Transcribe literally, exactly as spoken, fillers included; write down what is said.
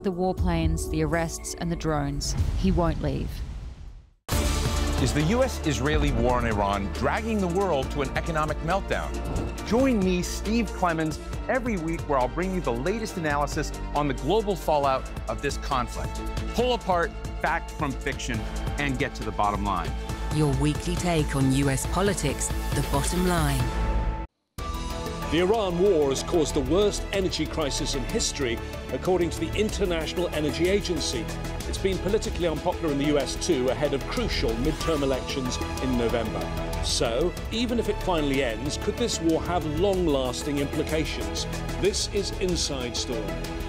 The warplanes, the arrests and the drones. He won't leave. Is the U S-Israeli war on Iran dragging the world to an economic meltdown? Join me, Steve Clemons, every week where I'll bring you the latest analysis on the global fallout of this conflict. Pull apart fact from fiction and get to the bottom line. Your weekly take on U S politics, The Bottom Line. The Iran war has caused the worst energy crisis in history, according to the International Energy Agency. It's been politically unpopular in the U S too, ahead of crucial midterm elections in November. So, even if it finally ends, could this war have long-lasting implications? This is Inside Story.